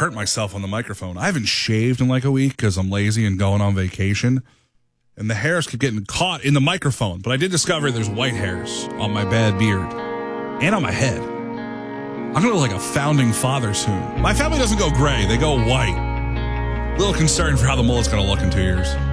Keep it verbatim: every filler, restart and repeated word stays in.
hurt myself on the microphone. I haven't shaved in like a week because I'm lazy and going on vacation. And the hairs keep getting caught in the microphone. But I did discover there's white hairs on my bad beard and on my head. I'm going to look like a founding father soon. My family doesn't go gray. They go white. A little concerned for how the mullet's going to look in two years.